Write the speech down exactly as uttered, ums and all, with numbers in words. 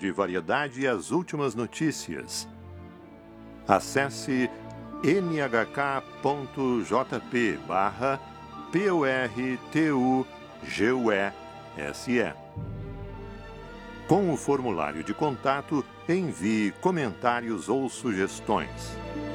de variedade e as últimas notícias. Acesse n h k ponto j p barra p o r t u g u e s e. Com o formulário de contato, envie comentários ou sugestões.